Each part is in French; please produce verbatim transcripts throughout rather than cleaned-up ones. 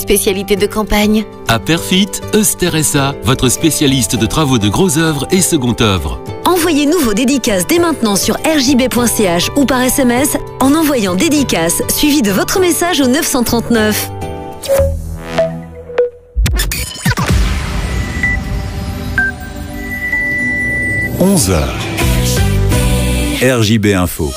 Spécialité de campagne. À Perfit, Euster S A, votre spécialiste de travaux de gros œuvres et second œuvre. Envoyez-nous vos dédicaces dès maintenant sur r j b point c h ou par S M S en envoyant dédicace suivi de votre message au neuf cent trente-neuf. onze heures. R J B Info.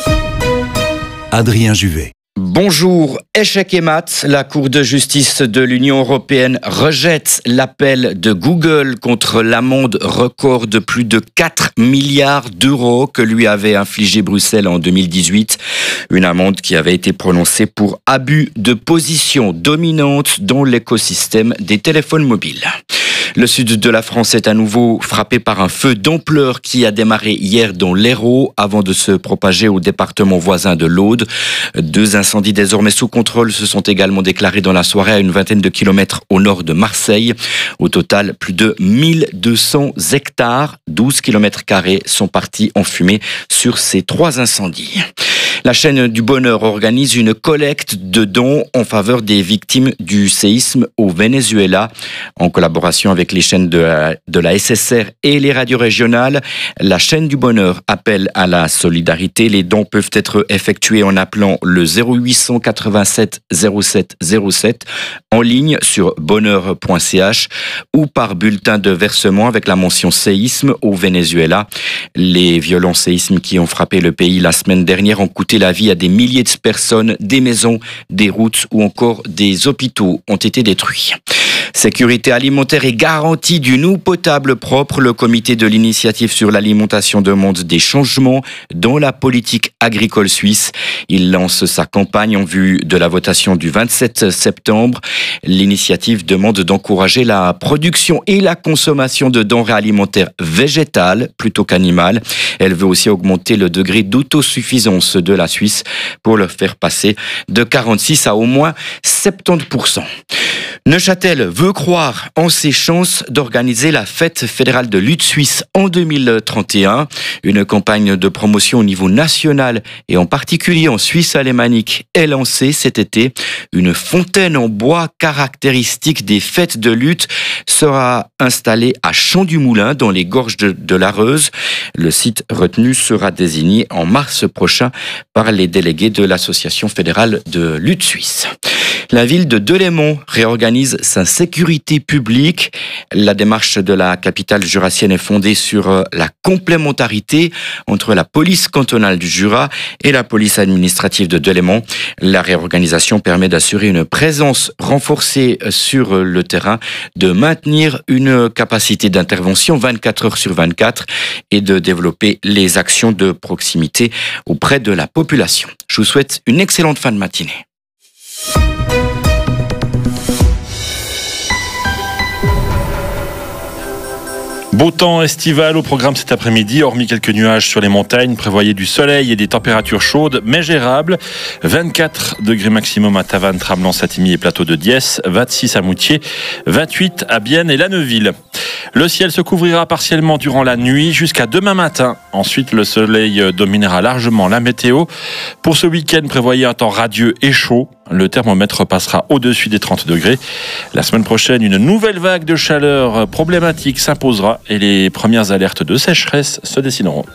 Adrien Juvet. Bonjour, échec et mat. La Cour de justice de l'Union européenne rejette l'appel de Google contre l'amende record de plus de quatre milliards d'euros que lui avait infligé Bruxelles en deux mille dix-huit. Une amende qui avait été prononcée pour abus de position dominante dans l'écosystème des téléphones mobiles. Le sud de la France est à nouveau frappé par un feu d'ampleur qui a démarré hier dans l'Hérault avant de se propager au département voisin de l'Aude. Deux incendies désormais sous contrôle se sont également déclarés dans la soirée à une vingtaine de kilomètres au nord de Marseille. Au total, plus de mille deux cents hectares, douze kilomètres carrés, sont partis en fumée sur ces trois incendies. La chaîne du Bonheur organise une collecte de dons en faveur des victimes du séisme au Venezuela. En collaboration avec les chaînes de la, de la S S R et les radios régionales, la chaîne du Bonheur appelle à la solidarité. Les dons peuvent être effectués en appelant le zéro huit cent quatre-vingt-sept zéro sept zéro sept, en ligne sur bonheur point c h ou par bulletin de versement avec la mention séisme au Venezuela. Les violents séismes qui ont frappé le pays la semaine dernière ont coûté la vie à des milliers de personnes, des maisons, des routes ou encore des hôpitaux ont été détruits. Sécurité alimentaire et garantie d'une eau potable propre. Le comité de l'initiative sur l'alimentation demande des changements dans la politique agricole suisse. Il lance sa campagne en vue de la votation du vingt-sept septembre. L'initiative demande d'encourager la production et la consommation de denrées alimentaires végétales plutôt qu'animales. Elle veut aussi augmenter le degré d'autosuffisance de la Suisse pour le faire passer de quarante-six à au moins soixante-dix pour cent. Neuchâtel veut croire en ses chances d'organiser la fête fédérale de lutte suisse en deux mille trente et un. Une campagne de promotion au niveau national et en particulier en Suisse alémanique est lancée cet été. Une fontaine en bois caractéristique des fêtes de lutte sera installée à Champ-du-Moulin dans les gorges de, de l'Areuse. Le site retenu sera désigné en mars prochain par les délégués de l'Association fédérale de lutte suisse. La ville de Delémont réorganise sa sécurité publique. La démarche de la capitale jurassienne est fondée sur la complémentarité entre la police cantonale du Jura et la police administrative de Delémont. La réorganisation permet d'assurer une présence renforcée sur le terrain, de maintenir une capacité d'intervention vingt-quatre heures sur vingt-quatre et de développer les actions de proximité auprès de la population. Je vous souhaite une excellente fin de matinée. Beau temps estival au programme cet après-midi, hormis quelques nuages sur les montagnes, prévoyez du soleil et des températures chaudes mais gérables. vingt-quatre degrés maximum à Tavannes, Tramelan, Satigny et Plateau de Diesse, vingt-six à Moutier, vingt-huit à Bienne et La Neuville. Le ciel se couvrira partiellement durant la nuit jusqu'à demain matin. Ensuite, le soleil dominera largement la météo. Pour ce week-end, prévoyez un temps radieux et chaud. Le thermomètre passera au-dessus des trente degrés. La semaine prochaine, une nouvelle vague de chaleur problématique s'imposera et les premières alertes de sécheresse se dessineront.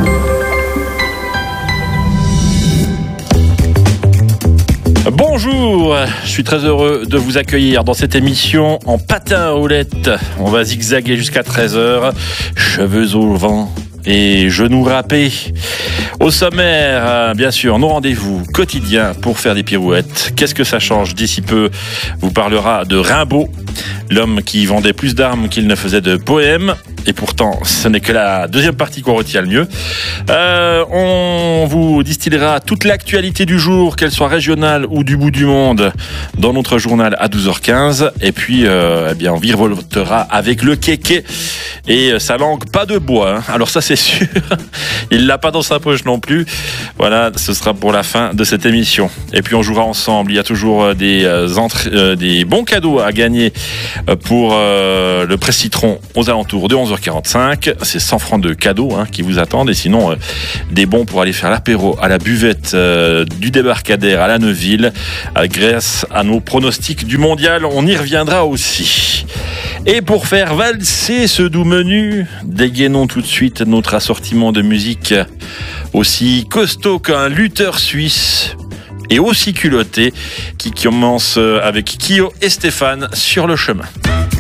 Bonjour, je suis très heureux de vous accueillir dans cette émission en patin à roulettes. On va zigzaguer jusqu'à treize heures, cheveux au vent et genoux râpés. Au sommaire, bien sûr, nos rendez-vous quotidiens pour faire des pirouettes. Qu'est-ce que ça change d'ici peu? Vous parlera de Rimbaud, l'homme qui vendait plus d'armes qu'il ne faisait de poèmes. Et pourtant, ce n'est que la deuxième partie qu'on retient le mieux. Euh, on vous distillera toute l'actualité du jour, qu'elle soit régionale ou du bout du monde, dans notre journal à douze heures quinze. Et puis, euh, eh bien, on virevoltera avec le kéké et sa langue pas de bois. Hein. Alors ça, c'est sûr. Il l'a pas dans sa poche non plus. Voilà, ce sera pour la fin de cette émission. Et puis, on jouera ensemble. Il y a toujours des, entrées, des bons cadeaux à gagner pour le presse citron aux alentours de onze heures. onze heures quarante-cinq. C'est cent francs de cadeaux hein, qui vous attendent. Et sinon, euh, des bons pour aller faire l'apéro à la buvette euh, du débarcadère à la Neuville. Euh, grâce à nos pronostics du mondial, on y reviendra aussi. Et pour faire valser ce doux menu, dégainons tout de suite notre assortiment de musique aussi costaud qu'un lutteur suisse et aussi culotté qui commence avec Kyo et Stéphane sur le chemin.